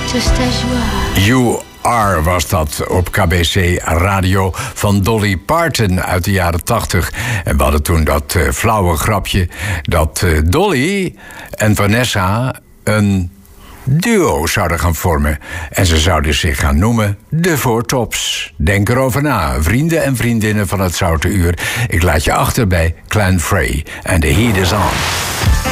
just as you are. You Are was dat op KBC Radio van Dolly Parton uit de jaren 80. En we hadden toen dat flauwe grapje dat Dolly en Vanessa een duo zouden gaan vormen. En ze zouden zich gaan noemen de Four Tops. Denk erover na, vrienden en vriendinnen van het Zoute Uur. Ik laat je achter bij Clan Frey en The Heat Is On.